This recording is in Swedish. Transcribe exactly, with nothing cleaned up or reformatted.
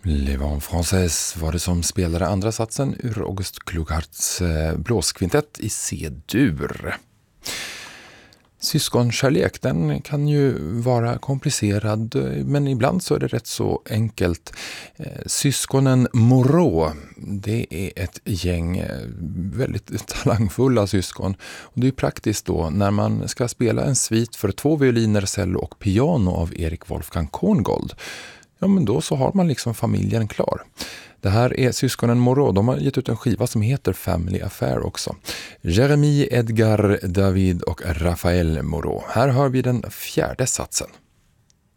Le Vent Français var det som spelade andra satsen ur August Klugarts blåskvintett i C-dur. Syskonkärlek, den kan ju vara komplicerad, men ibland så är det rätt så enkelt. Syskonen Moreau, det är ett gäng väldigt talangfulla syskon. Och det är praktiskt då när man ska spela en svit för två violiner, cello och piano av Erik Wolfgang Korngold. Ja, men då så har man liksom familjen klar. Det här är syskonen Moreau. De har gett ut en skiva som heter Family Affair också. Jeremy, Edgar, David och Raphael Moreau. Här hör vi den fjärde satsen.